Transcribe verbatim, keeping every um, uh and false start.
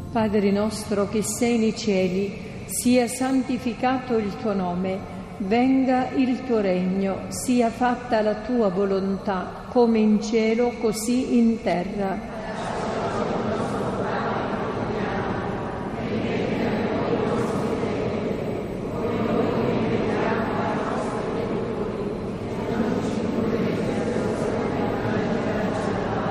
Padre nostro che sei nei cieli, sia santificato il tuo nome, venga il tuo regno, sia fatta la tua volontà, come in cielo così in terra.